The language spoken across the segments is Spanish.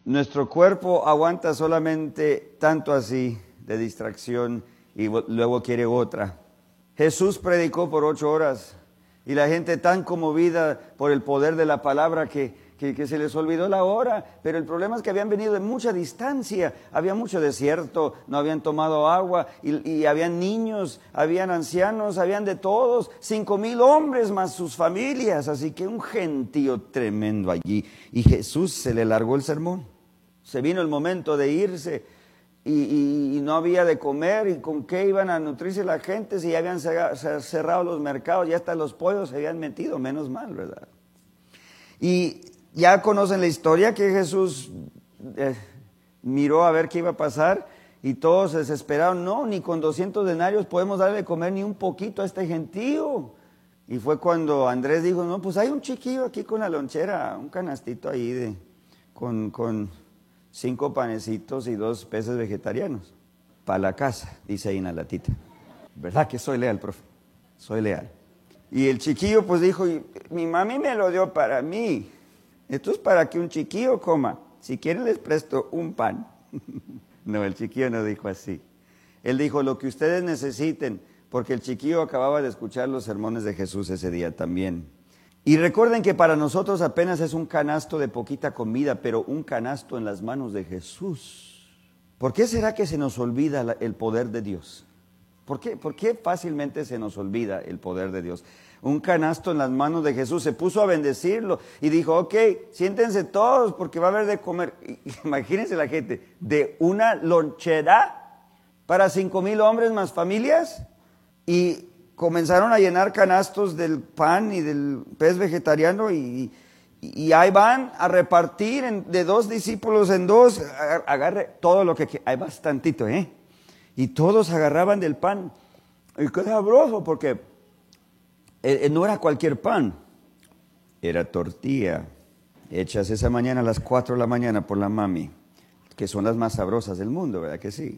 Nuestro cuerpo aguanta solamente tanto así de distracción y luego quiere otra. Jesús predicó por 8 horas y la gente tan conmovida por el poder de la palabra que se les olvidó la hora. Pero el problema es que habían venido de mucha distancia, había mucho desierto, no habían tomado agua y habían niños, habían ancianos, habían de todos, 5,000 hombres más sus familias, así que un gentío tremendo allí. Y Jesús se le largó el sermón, se vino el momento de irse. Y no había de comer, y con qué iban a nutrirse la gente si ya habían cerrado los mercados, ya hasta los pollos se habían metido, menos mal, ¿verdad? Y ya conocen la historia que Jesús miró a ver qué iba a pasar y todos se desesperaron. No, ni con 200 denarios podemos darle de comer ni un poquito a este gentío. Y fue cuando Andrés dijo, no, pues hay un chiquillo aquí con la lonchera, un canastito ahí con 5 panecitos y 2 peces vegetarianos. Para la casa, dice ahí en la latita. ¿Verdad que soy leal, profe? Soy leal. Y el chiquillo pues dijo, mi mami me lo dio para mí. Esto es para que un chiquillo coma. Si quieren les presto un pan. No, el chiquillo no dijo así. Él dijo lo que ustedes necesiten, porque el chiquillo acababa de escuchar los sermones de Jesús ese día también. Y recuerden que para nosotros apenas es un canasto de poquita comida, pero un canasto en las manos de Jesús. ¿Por qué será que se nos olvida el poder de Dios? ¿Por qué fácilmente se nos olvida el poder de Dios? Un canasto en las manos de Jesús, se puso a bendecirlo y dijo, ok, siéntense todos porque va a haber de comer. Imagínense la gente, de una lonchera para 5,000 hombres más familias, y comenzaron a llenar canastos del pan y del pez vegetariano y ahí van a repartir de 2 discípulos en 2, agarre todo lo que hay bastantito, y todos agarraban del pan. Y qué sabroso, porque no era cualquier pan, era tortilla, hechas esa mañana a las 4 de la mañana por la mami, que son las más sabrosas del mundo, ¿verdad que sí?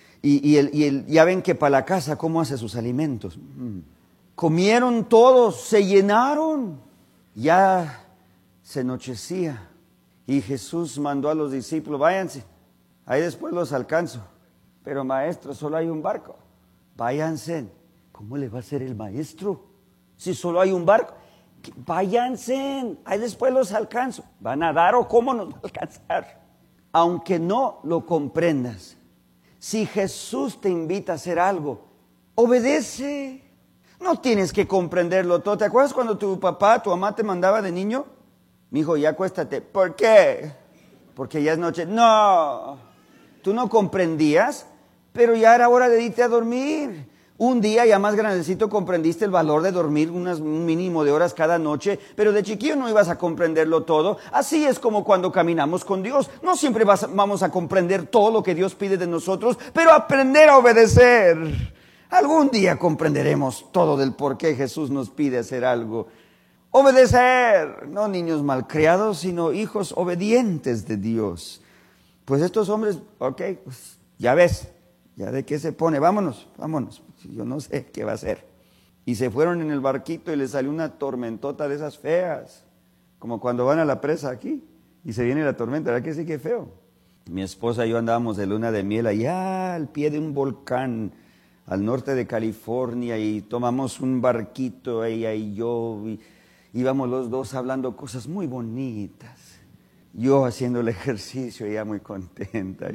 Ya ven que para la casa, ¿cómo hace sus alimentos? Comieron todos, se llenaron, ya se anochecía. Y Jesús mandó a los discípulos, váyanse, ahí después los alcanzo. Pero maestro, solo hay un barco. Váyanse. ¿Cómo le va a hacer el maestro si solo hay un barco? Váyanse, ahí después los alcanzo. ¿Van a dar o cómo nos va a alcanzar? Aunque no lo comprendas, si Jesús te invita a hacer algo, obedece. No tienes que comprenderlo todo. ¿Te acuerdas cuando tu papá, tu mamá te mandaba de niño? Mijo, ya acuéstate. ¿Por qué? Porque ya es noche. No, tú no comprendías, pero ya era hora de irte a dormir. Un día ya más grandecito comprendiste el valor de dormir un mínimo de horas cada noche, pero de chiquillo no ibas a comprenderlo todo. Así es como cuando caminamos con Dios. No siempre vamos a comprender todo lo que Dios pide de nosotros, pero aprender a obedecer. Algún día comprenderemos todo del por qué Jesús nos pide hacer algo. Obedecer, no niños malcriados, sino hijos obedientes de Dios. Pues estos hombres, ok, pues ya ves, ya de qué se pone, vámonos. Yo no sé qué va a hacer. Y se fueron en el barquito y les salió una tormentota de esas feas, como cuando van a la presa aquí y se viene la tormenta, ¿verdad que sí, qué feo? Mi esposa y yo andábamos de luna de miel allá al pie de un volcán al norte de California y tomamos un barquito, ella y yo, y íbamos los dos hablando cosas muy bonitas. Yo haciendo el ejercicio, ella muy contenta.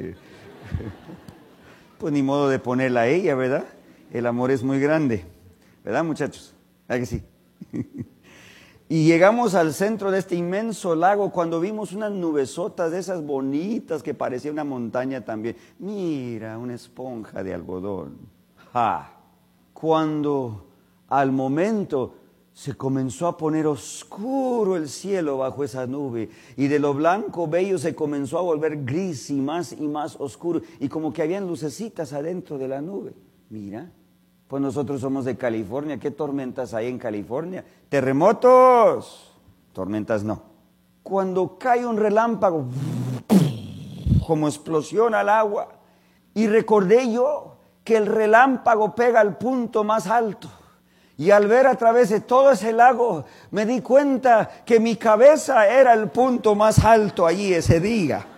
Pues ni modo de ponerla a ella, ¿verdad? El amor es muy grande, ¿verdad, muchachos? ¿Verdad que sí? Y llegamos al centro de este inmenso lago cuando vimos unas nubesotas de esas bonitas que parecía una montaña también. Mira, una esponja de algodón. ¡Ja! Cuando al momento se comenzó a poner oscuro el cielo bajo esa nube y de lo blanco bello se comenzó a volver gris y más oscuro y como que habían lucecitas adentro de la nube. Mira, pues nosotros somos de California. ¿Qué tormentas hay en California? Terremotos. Tormentas no. Cuando cae un relámpago, como explosión al agua. Y recordé yo que el relámpago pega al punto más alto. Y al ver a través de todo ese lago, me di cuenta que mi cabeza era el punto más alto allí ese día.